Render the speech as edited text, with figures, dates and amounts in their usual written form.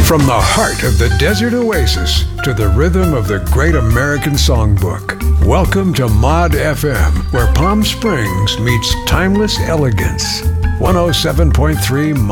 From the heart of the desert oasis to the rhythm of the great American songbook, welcome to Mod FM, where Palm Springs meets timeless elegance. 107.3